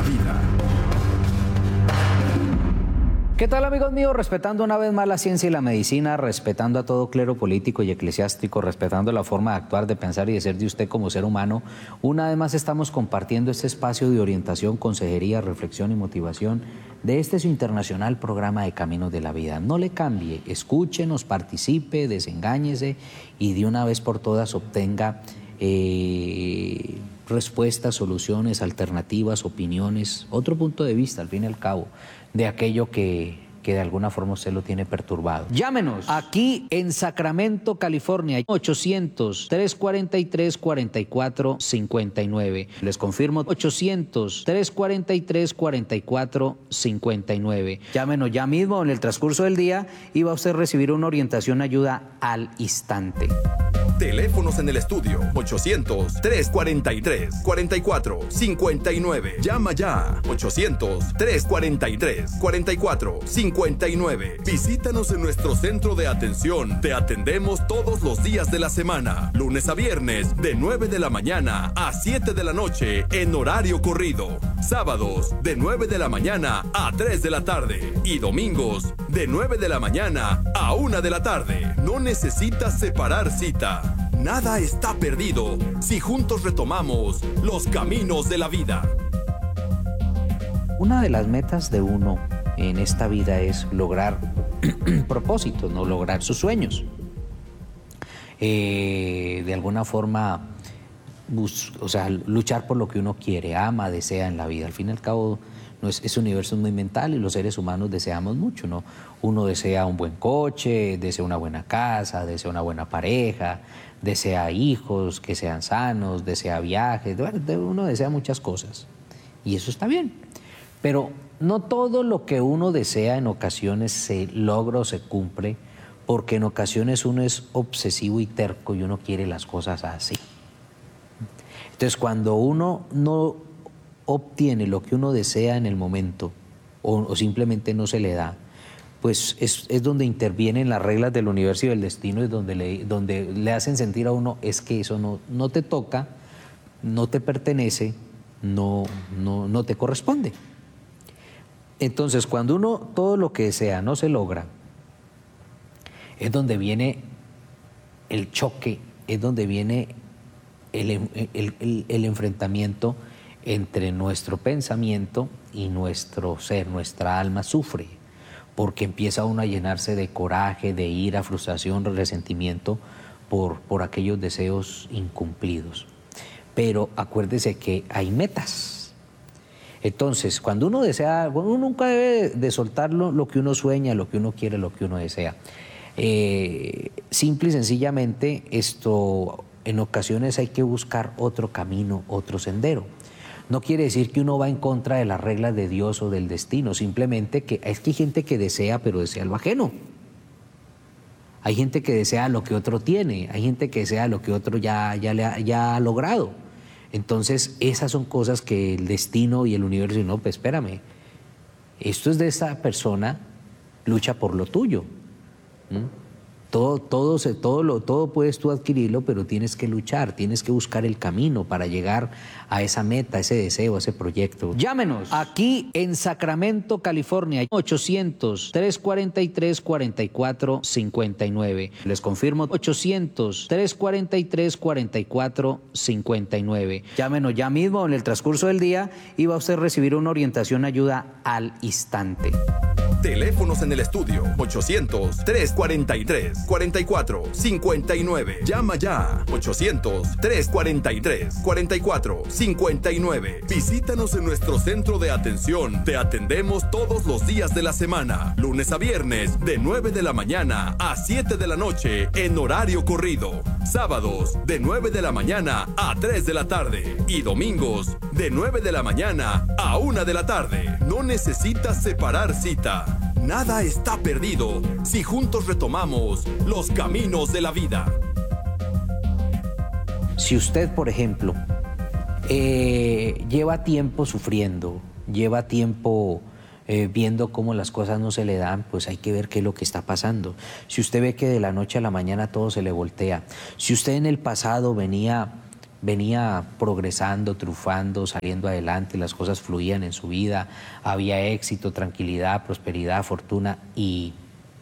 vida. ¿Qué tal, amigos míos? Respetando una vez más la ciencia y la medicina, respetando a todo clero político y eclesiástico, respetando la forma de actuar, de pensar y de ser de usted como ser humano, una vez más estamos compartiendo este espacio de orientación, consejería, reflexión y motivación de este su internacional programa de Caminos de la Vida. No le cambie, escúchenos, participe, desengáñese y de una vez por todas obtenga respuestas, soluciones, alternativas, opiniones, otro punto de vista, al fin y al cabo, de aquello que de alguna forma usted lo tiene perturbado. Llámenos aquí en Sacramento, California, 800-343-4459. Les confirmo, 800-343-4459. Llámenos ya mismo en el transcurso del día y va a usted recibir una orientación, ayuda al instante. Teléfonos en el estudio 800-343-4459. Llama ya 800-343-4459. Visítanos en nuestro centro de atención. Te atendemos todos los días de la semana, lunes a viernes de 9 de la mañana a 7 de la noche en horario corrido. Sábados de 9 de la mañana a 3 de la tarde y domingos de 9 de la mañana a 1 de la tarde. No necesitas separar cita. Nada está perdido si juntos retomamos los caminos de la vida. Una de las metas de uno en esta vida es lograr propósitos, no lograr sus sueños. De alguna forma, luchar por lo que uno quiere, ama, desea en la vida. Al fin y al cabo, ese universo es muy mental y los seres humanos deseamos mucho, ¿no? Uno desea un buen coche, desea una buena casa, desea una buena pareja, desea hijos que sean sanos, desea viajes, uno desea muchas cosas y eso está bien, pero no todo lo que uno desea en ocasiones se logra o se cumple, porque en ocasiones uno es obsesivo y terco y uno quiere las cosas así. Entonces, cuando uno no obtiene lo que uno desea en el momento o simplemente no se le da, pues es donde intervienen las reglas del universo y del destino, es donde le hacen sentir a uno es que eso no te toca, no te pertenece, no te corresponde. Entonces, cuando uno todo lo que desea no se logra, es donde viene el choque, es donde viene el enfrentamiento entre nuestro pensamiento y nuestro ser. Nuestra alma sufre, porque empieza uno a llenarse de coraje, de ira, frustración, resentimiento por aquellos deseos incumplidos. Pero acuérdese que hay metas. Entonces, cuando uno desea algo, uno nunca debe de soltar lo que uno sueña, lo que uno quiere, lo que uno desea. Simple y sencillamente, en ocasiones hay que buscar otro camino, otro sendero. No quiere decir que uno va en contra de las reglas de Dios o del destino, simplemente que es que hay gente que desea, pero desea lo ajeno. Hay gente que desea lo que otro tiene, hay gente que desea lo que otro ya ha logrado. Entonces, esas son cosas que el destino y el universo dicen, no, pues espérame, esto es de esa persona, lucha por lo tuyo. Todo puedes tú adquirirlo, pero tienes que luchar, tienes que buscar el camino para llegar a esa meta, ese deseo, ese proyecto. Llámenos aquí en Sacramento, California, 800-343-4459. Les confirmo, 800-343-4459. Llámenos ya mismo en el transcurso del día y va a usted recibir una orientación, ayuda al instante. Teléfonos en el estudio 800-343-4459. Llama ya 800-343-4459. Visítanos en nuestro centro de atención. Te atendemos todos los días de la semana, lunes a viernes de 9 de la mañana a 7 de la noche en horario corrido. Sábados de 9 de la mañana a 3 de la tarde y domingos de 9 de la mañana a 1 de la tarde. No necesitas separar cita. Nada está perdido si juntos retomamos los caminos de la vida. Si usted, por ejemplo, lleva tiempo sufriendo, lleva tiempo viendo cómo las cosas no se le dan, pues hay que ver qué es lo que está pasando. Si usted ve que de la noche a la mañana todo se le voltea, si usted en el pasado venía venía progresando, triunfando, saliendo adelante, las cosas fluían en su vida, había éxito, tranquilidad, prosperidad, fortuna, y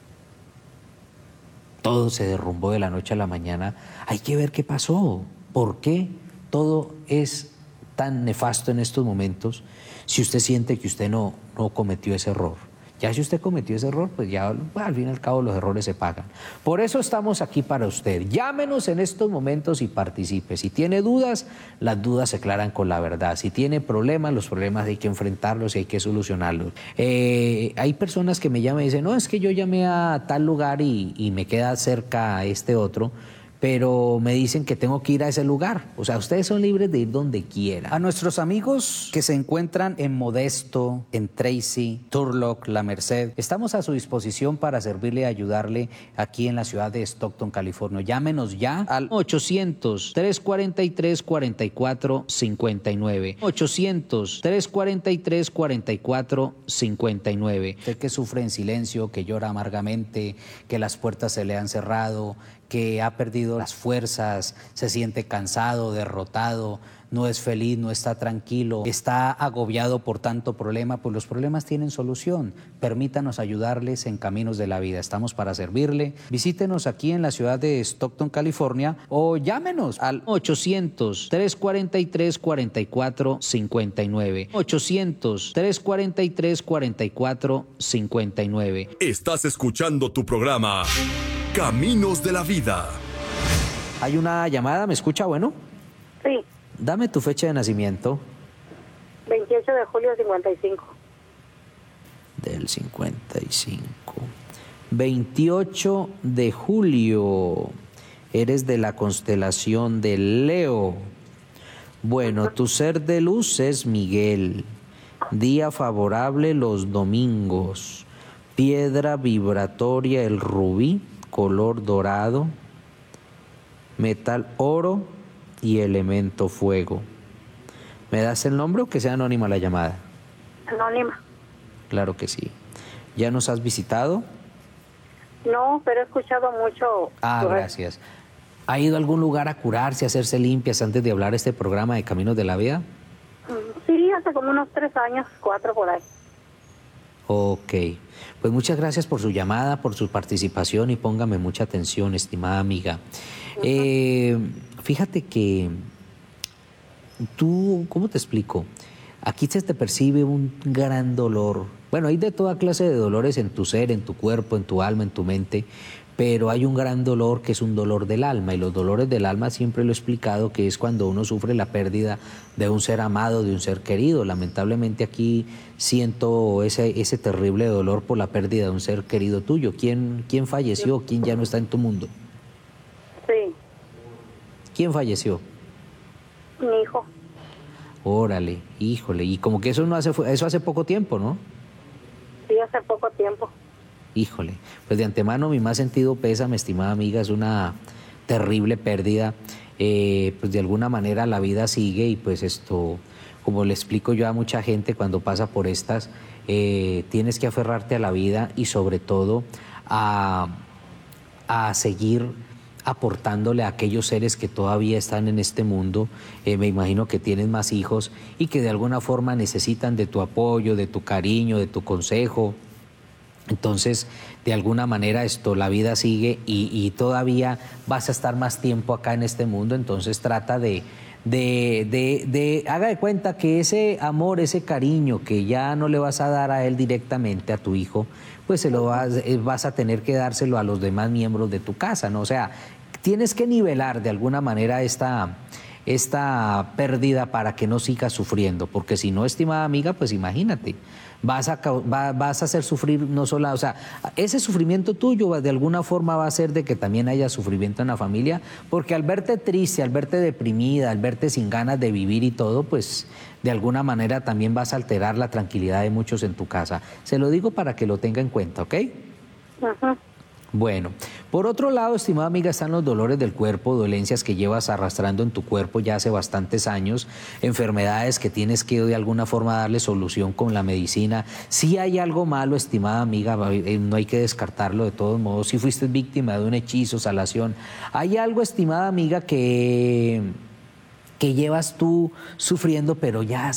todo se derrumbó de la noche a la mañana. Hay que ver qué pasó, por qué todo es tan nefasto en estos momentos si usted siente que usted no cometió ese error. Ya si usted cometió ese error, pues ya al fin y al cabo los errores se pagan. Por eso estamos aquí para usted. Llámenos en estos momentos y participe. Si tiene dudas, las dudas se aclaran con la verdad. Si tiene problemas, los problemas hay que enfrentarlos y hay que solucionarlos. Hay personas que me llaman y dicen, no, es que yo llamé a tal lugar y me queda cerca este otro, pero me dicen que tengo que ir a ese lugar. O sea, ustedes son libres de ir donde quieran. A nuestros amigos que se encuentran en Modesto, en Tracy, Turlock, La Merced, estamos a su disposición para servirle y ayudarle aquí en la ciudad de Stockton, California. Llámenos ya al 800-343-4459. 800-343-4459. Usted que sufre en silencio, que llora amargamente, que las puertas se le han cerrado, que ha perdido las fuerzas, se siente cansado, derrotado, no es feliz, no está tranquilo, está agobiado por tanto problema, pues los problemas tienen solución. Permítanos ayudarles en caminos de la vida. Estamos para servirle. Visítenos aquí en la ciudad de Stockton, California, o llámenos al 800-343-4459. 800-343-4459. Estás escuchando tu programa Caminos de la Vida. Hay una llamada, ¿me escucha? Bueno. Sí. Dame tu fecha de nacimiento. 28 de julio del 55. Del 55. 28 de julio. Eres de la constelación de Leo. Bueno, tu ser de luz es Miguel. Día favorable los domingos. Piedra vibratoria el rubí, color dorado. Metal oro y elemento fuego. ¿Me das el nombre o que sea anónima la llamada? Anónima. Claro que sí. ¿Ya nos has visitado? No, pero he escuchado mucho. Gracias. ¿Ha ido a algún lugar a curarse, a hacerse limpias antes de hablar este programa de Caminos de la Vida? Sí, hace como unos 3 años, 4 por ahí. Ok. Pues muchas gracias por su llamada, por su participación, y póngame mucha atención, estimada amiga. Fíjate que tú, ¿cómo te explico? Aquí se te percibe un gran dolor. Bueno, hay de toda clase de dolores en tu ser, en tu cuerpo, en tu alma, en tu mente, pero hay un gran dolor que es un dolor del alma, y los dolores del alma siempre lo he explicado, que es cuando uno sufre la pérdida de un ser amado, de un ser querido. Lamentablemente aquí siento ese terrible dolor por la pérdida de un ser querido tuyo. ¿Quién falleció? ¿Quién ya no está en tu mundo? Sí. ¿Quién falleció? Mi hijo. Órale, híjole, y como que eso hace poco tiempo, ¿no? Sí, hace poco tiempo. Híjole, pues de antemano mi más sentido pésame, estimada amiga, es una terrible pérdida. Pues de alguna manera la vida sigue, y pues esto, como le explico yo a mucha gente cuando pasa por estas, tienes que aferrarte a la vida y sobre todo a seguir aportándole a aquellos seres que todavía están en este mundo. Me imagino que tienes más hijos y que de alguna forma necesitan de tu apoyo, de tu cariño, de tu consejo. Entonces, de alguna manera la vida sigue, y todavía vas a estar más tiempo acá en este mundo. Entonces trata haga de cuenta que ese amor, ese cariño que ya no le vas a dar a él directamente, a tu hijo, pues vas a tener que dárselo a los demás miembros de tu casa, ¿no? O sea, tienes que nivelar de alguna manera esta pérdida para que no sigas sufriendo, porque si no, estimada amiga, pues imagínate, vas a hacer sufrir no solo, o sea, ese sufrimiento tuyo de alguna forma va a hacer de que también haya sufrimiento en la familia, porque al verte triste, al verte deprimida, al verte sin ganas de vivir y todo, pues de alguna manera también vas a alterar la tranquilidad de muchos en tu casa. Se lo digo para que lo tenga en cuenta, ¿ok? Ajá. Bueno, por otro lado, estimada amiga, están los dolores del cuerpo, dolencias que llevas arrastrando en tu cuerpo ya hace bastantes años, enfermedades que tienes que de alguna forma darle solución con la medicina. Si hay algo malo, estimada amiga, no hay que descartarlo de todos modos. Si fuiste víctima de un hechizo, salación, hay algo, estimada amiga, que que llevas tú sufriendo, pero ya